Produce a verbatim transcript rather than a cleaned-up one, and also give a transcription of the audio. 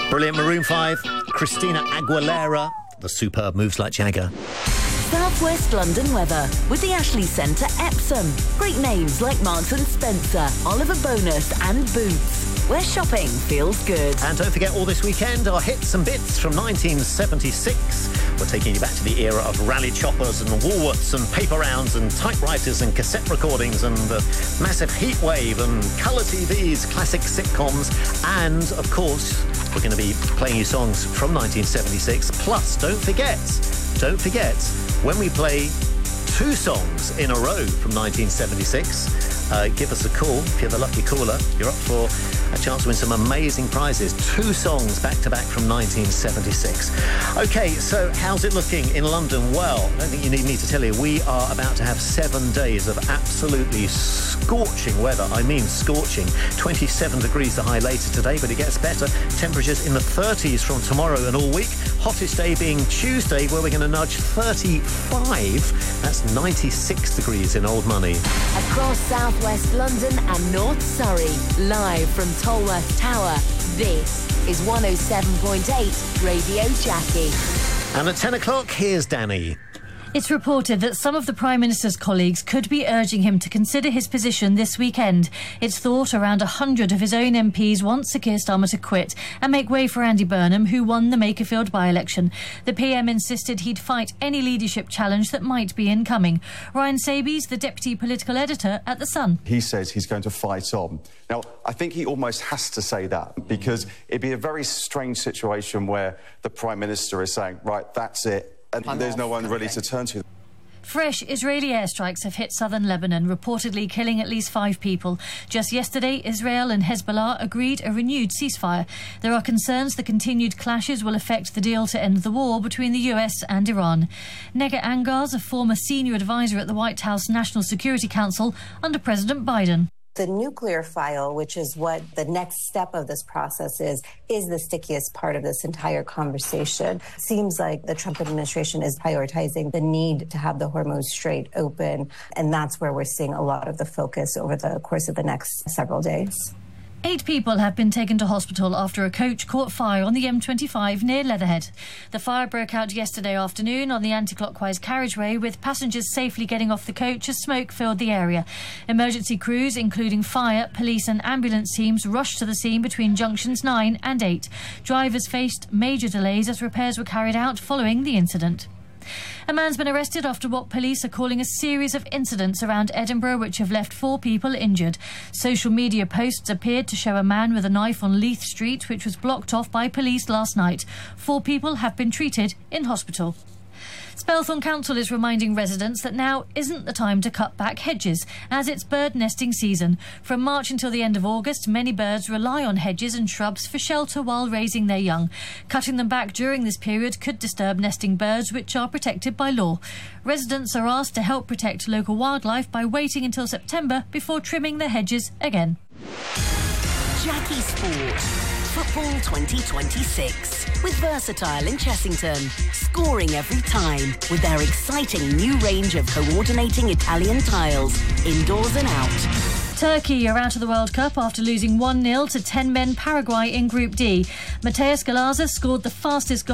Brilliant. Maroon five, Christina Aguilera, the superb Moves Like Jagger. South West London weather with the Ashley Centre Epsom. Great names like Marks and Spencer, Oliver Bonus and Boots, where shopping feels good. And don't forget, all this weekend, our hits and bits from nineteen seventy-six. We're taking you back to the era of rally choppers and Woolworths and paper rounds and typewriters and cassette recordings and the massive heat wave and colour T Vs, classic sitcoms, and, of course, we're going to be playing you songs from nineteen seventy-six. Plus, don't forget, don't forget, when we play two songs in a row from nineteen seventy-six, uh, give us a call. If you're the lucky caller, you're up for a chance to win some amazing prizes. Two songs back-to-back from nineteen seventy-six. OK, so how's it looking in London? Well, I don't think you need me to tell you, we are about to have seven days of absolutely scorching weather. I mean scorching. twenty-seven degrees the high later today, but it gets better. Temperatures in the thirties from tomorrow and all week. Hottest day being Tuesday, where we're going to nudge thirty-five. That's ninety-six degrees in Old Money. Across South West London and North Surrey, live from Tolworth Tower, this is one oh seven point eight Radio Jackie. And at ten o'clock, here's Danny. It's reported that some of the Prime Minister's colleagues could be urging him to consider his position this weekend. It's thought around one hundred of his own M Ps want Sir Keir Starmer to quit and make way for Andy Burnham, who won the Makerfield by-election. The P M insisted he'd fight any leadership challenge that might be incoming. Ryan Sabies, the deputy political editor at The Sun. He says he's going to fight on. Now, I think he almost has to say that, because it'd be a very strange situation where the Prime Minister is saying, right, that's it, and I'm there's no one really to turn to. Fresh Israeli airstrikes have hit southern Lebanon, reportedly killing at least five people. Just yesterday, Israel and Hezbollah agreed a renewed ceasefire. There are concerns the continued clashes will affect the deal to end the war between the U S and Iran. Nega Angars, a former senior advisor at the White House National Security Council under President Biden. The nuclear file, which is what the next step of this process is, is the stickiest part of this entire conversation. Seems like the Trump administration is prioritizing the need to have the Hormuz Strait open, and that's where we're seeing a lot of the focus over the course of the next several days. Eight people have been taken to hospital after a coach caught fire on the M twenty-five near Leatherhead. The fire broke out yesterday afternoon on the anti-clockwise carriageway, with passengers safely getting off the coach as smoke filled the area. Emergency crews, including fire, police and ambulance teams, rushed to the scene between junctions nine and eight. Drivers faced major delays as repairs were carried out following the incident. A man's been arrested after what police are calling a series of incidents around Edinburgh which have left four people injured. Social media posts appeared to show a man with a knife on Leith Street, which was blocked off by police last night. Four people have been treated in hospital. Spelthorne Council is reminding residents that now isn't the time to cut back hedges, as it's bird nesting season. From March until the end of August, many birds rely on hedges and shrubs for shelter while raising their young. Cutting them back during this period could disturb nesting birds, which are protected by law. Residents are asked to help protect local wildlife by waiting until September before trimming their hedges again. Jackie Sport. Football twenty twenty-six with Versatile in Chessington, scoring every time with their exciting new range of coordinating Italian tiles, indoors and out. Turkey are out of the World Cup after losing one nil to ten men Paraguay in Group D. Mateus Galaza scored the fastest goal